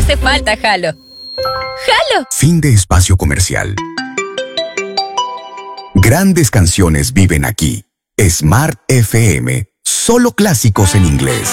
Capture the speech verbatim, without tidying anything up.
hace falta, Halo. ¡Halo! Fin de espacio comercial. Grandes canciones viven aquí. Smart F M. Solo clásicos en inglés.